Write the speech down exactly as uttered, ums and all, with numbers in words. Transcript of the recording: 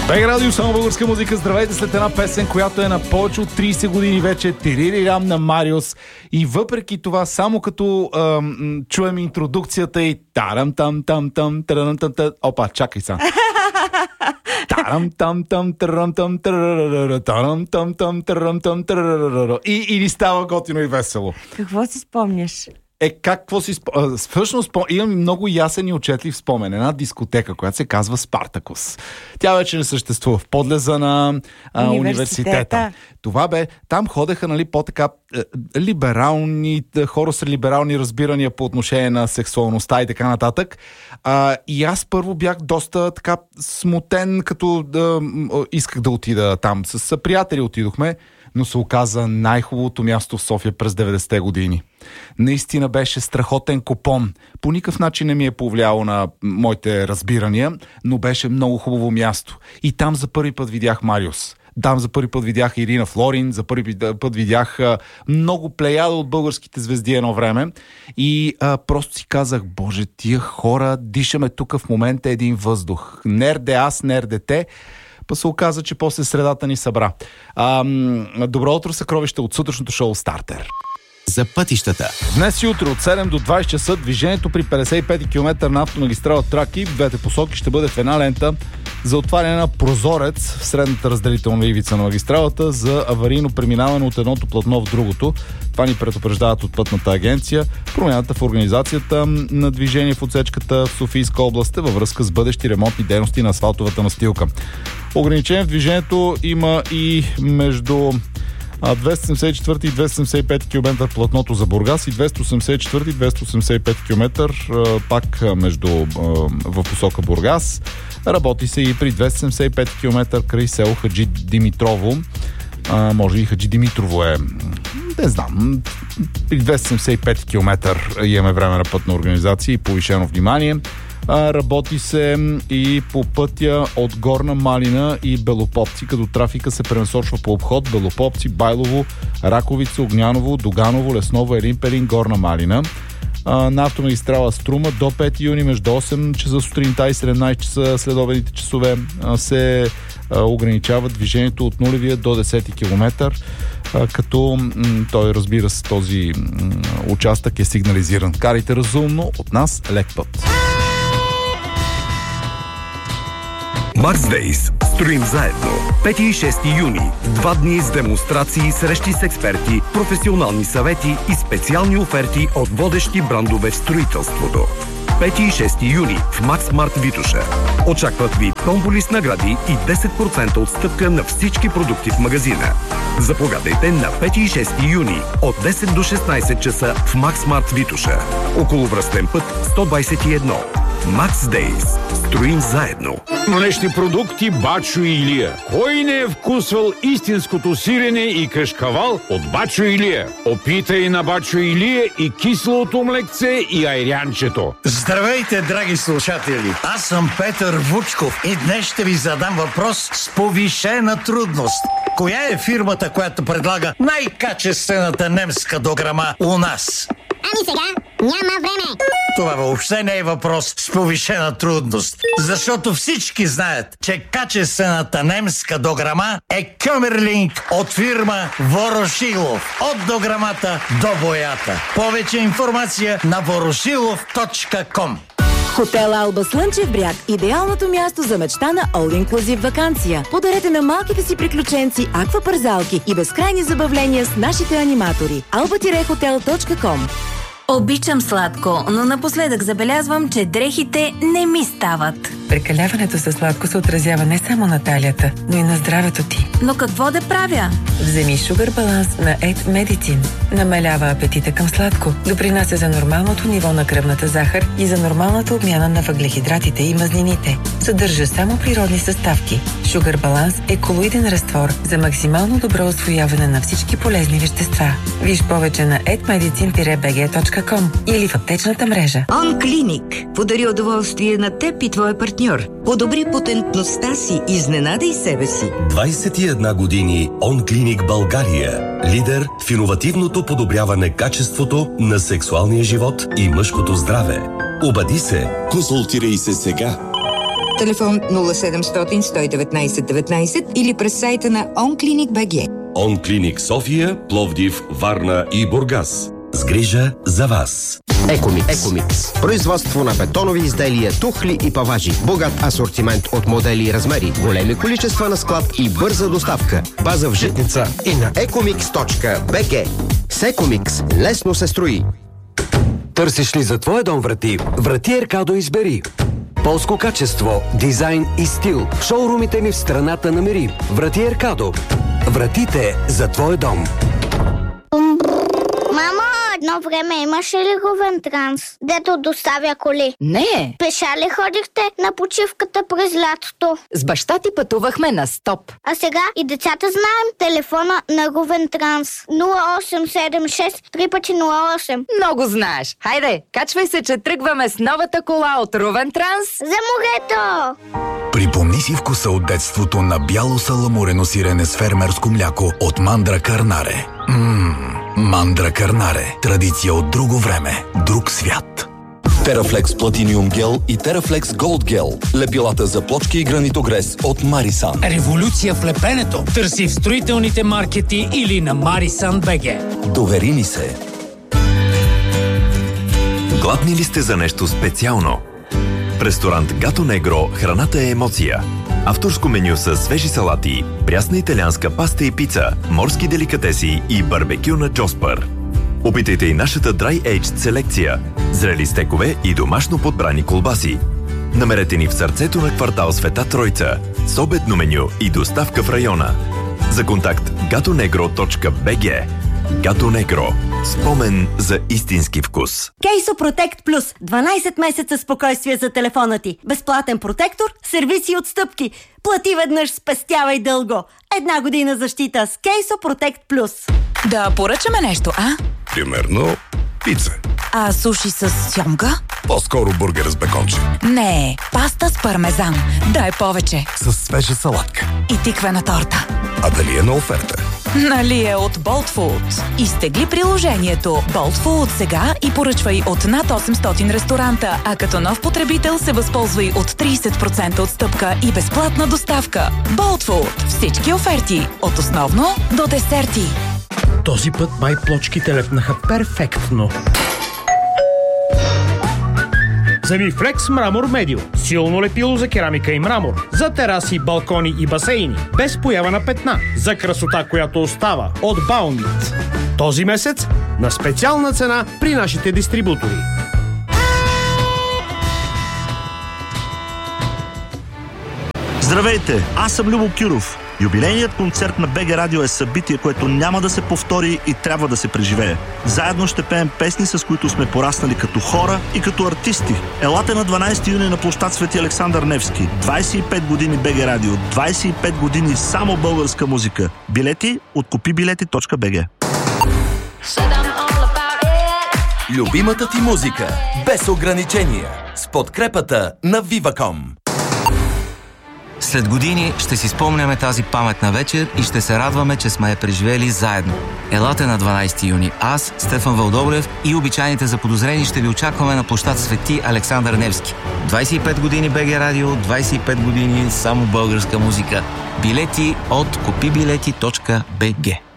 Бег Радио, само българска музика. Здравейте след една песен, която е на повече от трийсет години вече. Тиририрам на Мариус. И въпреки това, само като ам, чуем интродукцията и тарам там там там тарам там там. Опа, чакай са. Тарам там там тарам там тарам там там тарам там тарам. И или става готино и весело. Какво си спомняш? Е, какво си спомня? Всъщност имам много ясен и отчетлив спомен. Една дискотека, която се казва Спартакус. Тя вече не съществува в подлеза на а, университета. университета. Това бе, там ходеха, нали, по-така е, либерални, хора с либерални разбирания по отношение на сексуалността и така нататък. А, и аз първо бях доста така смутен, като да, исках да отида там. С, с приятели отидохме, но се оказа най-хубавото място в София през деветдесетте години. Наистина беше страхотен купон. По никакъв начин не ми е повлияло на моите разбирания, но беше много хубаво място. И там за първи път видях Мариус. Там за първи път видях Ирина Флорин, за първи път видях а, много плеяда от българските звезди едно време. И а, просто си казах, боже, тия хора, дишаме тук в момента един въздух. Нерде аз, нерде те. Па се оказа, че после средата ни събра. А, добро утро, съкровище от сутрешното шоу Стартер. За пътищата. Днес и утре от седем до двайсет часа движението при петдесет и пети километър на автомагистрала Тракий в двете посоки ще бъде в една лента за отваряне на прозорец в средната разделителна ивица на магистралата за аварийно преминаване от едното платно в другото. Това ни предупреждават от Пътната агенция. Промяната в организацията на движение в отсечката в Софийска област е във връзка с бъдещи ремонтни дейности на асфалтовата настилка. Ограничение в движението има и между двеста седемдесет и четвърти и двеста седемдесет и пети километър платното за Бургас и двеста осемдесет и четвърти и двеста осемдесет и пети километър пак между в посока Бургас. Работи се и при двеста седемдесет и пети километър край село Хаджи Димитрово. А, може и Хаджи Димитрово е. Не знам. При двеста седемдесет и пети километър имаме време на пътна организация и повишено внимание. А, работи се и по пътя от Горна Малина и Белопопци, като трафика се пренасочва по обход Белопопци, Байлово, Раковица, Огняново, Доганово, Лесново, Елин Пелин, Горна Малина. А, на автомагистрала Струма до пети юни между осем часа сутринта и седемнайсет часа следобедните часове а, се а, ограничава движението от нулевия до десети километър, а, като м- той, разбира се, този м- участък е сигнализиран. Карайте разумно, от нас лек път. Макс Дейс. Строим заедно. пети и шести юни. Два дни с демонстрации, срещи с експерти, професионални съвети и специални оферти от водещи брандове в строителството. пети и шести юни в Макс Март Витоша. Очакват ви томболи с награди и десет процента отстъпка на всички продукти в магазина. Заповядайте на пети и шести юни от десет до шестнайсет часа в Макс Март Витоша. Околовръстен път сто двайсет и едно. Макс Дейс. Строим заедно. Млечни продукти Бачо и Илия. Кой не е вкусвал истинското сирене и кашкавал от Бачо и Илия? Опитай на Бачо и Илия и киселото млекце и айрянчето. Здравейте, драги слушатели! Аз съм Петър Вучков и днес ще ви задам въпрос с повишена трудност. Коя е фирмата, която предлага най-качествената немска дограма у нас? Ами сега няма време. Това въобще не е въпрос с повишена трудност, защото всички знаят, че качествената немска дограма е Къмерлинг от фирма Ворошилов. От дограмата до боята. Повече информация на ворошилов точка ком. Хотел Алба Слънчев бряг – идеалното място за мечта на All Inclusive ваканция. Подарете на малките си приключенци аквапарзалки и безкрайни забавления с нашите аниматори. алба хотел точка ком. Обичам сладко, но напоследък забелязвам, че дрехите не ми стават. Прекаляването със сладко се отразява не само на талията, но и на здравето ти. Но какво да правя? Вземи Sugar Balance на Ед Медицин. Намалява апетита към сладко, допринася за нормалното ниво на кръвната захар и за нормалната обмяна на въглехидратите и мазнините. Съдържа само природни съставки. Sugar Balance е колоиден разтвор за максимално добро усвояване на всички полезни вещества. Виж повече на ед медицин би джи точка ком или в аптечната мрежа. OnClinic подари удоволствие на теб и твоя партньор. Подобри потентността си, изненадай себе си. двайсет и една години OnClinic България. Лидер в иновативното подобряване качеството на сексуалния живот и мъжкото здраве. Обади се. Консултирай се сега. Телефон нула седемстотин сто и деветнайсет деветнайсет или през сайта на онклиник точка бг. Онклиник София, Пловдив, Варна и Бургас. С грижа за вас. Екомикс. Екомикс. Производство на бетонови изделия, тухли и паважи. Богат асортимент от модели и размери. Големи количества на склад и бърза доставка. База в Житница и на екомикс точка бг. С Екомикс лесно се строи. Търсиш ли за твоя дом врати? Врати Еркадо избери. Полско качество, дизайн и стил. В шоурумите ни в страната намери. Врати Еркадо. Вратите за твоя дом. Мамо, едно време имаше ли Говентранс, дето доставя коли? Не. Пеша ли ходихте на почивката през лятото? С баща ти пътувахме на стоп. А сега и децата знаем телефона на Говентранс. нула осем седем шест три пъти нула осем. Много знаеш. Хайде, качвай се, че тръгваме с новата кола от Ровентранс. За морето! Припомни си вкуса от детството на бяло саламурено сирене с фермерско мляко от Мандра Карнаре. Ммм, Мандра Карнаре. Традиция от друго време, друг свят. Терафлекс Платиниум гел и Терафлекс Голд гел. Лепилата за плочки и гранитогрес от Марисан. Революция в лепенето. Търси в строителните маркети или на Марисан точка бг. Довери ни се. Гладни ли сте за нещо специално? В ресторант Гато Негро храната е емоция. Авторско меню с свежи салати, прясна италианска паста и пица, морски деликатеси и барбекю на Джоспър. Опитайте и нашата Dry Aged селекция, зрели стекове и домашно подбрани колбаси. Намерете ни в сърцето на квартал Света Тройца, с обедно меню и доставка в района. За контакт gatonegro точка bg. Гато Негро. Спомен за истински вкус. Кейсо Протект Плюс. дванайсет месеца спокойствие за телефона ти. Безплатен протектор, сервиси и отстъпки. Плати веднъж, спестявай дълго. Една година защита с Кейсо Протект Плюс. Да поръчаме нещо, а? Примерно пица. А суши с сьомга? По-скоро бургер с беконче. Не, паста с пармезан. Дай повече. С свежа салатка. И тиквена торта. А дали е на оферта? Нали е от Bolt Food. Изтегли приложението Bolt Food сега и поръчвай от над осемстотин ресторанта, а като нов потребител се възползвай от трийсет процента отстъпка и безплатна доставка. Bolt Food. Всички оферти. От основно до десерти. Този път май плочките лепнаха перфектно. Замифлекс Мрамор Медио. Силно лепило за керамика и мрамор. За тераси, балкони и басейни. Без поява на петна. За красота, която остава. От Баунит. Този месец на специална цена при нашите дистрибутори. Здравейте, аз съм Любо Кюров. Юбилейният концерт на БГ Радио е събитие, което няма да се повтори и трябва да се преживее. Заедно ще пеем песни, с които сме пораснали като хора и като артисти. Елате на дванайсети юни на площад Свети Александър Невски. двайсет и пет години БГ Радио, двайсет и пет години само българска музика. Билети от купи билети точка бг. Любимата ти музика без ограничения с подкрепата на Viva.com. След години ще си спомняме тази паметна вечер и ще се радваме, че сме я преживели заедно. Елате на дванайсети юни. Аз, Стефан Вълдобрев и обичайните заподозрени ще ви очакваме на площад Свети Александър Невски. двайсет и пет години БГ Радио, двайсет и пет години само българска музика. Билети от купи билети точка бг.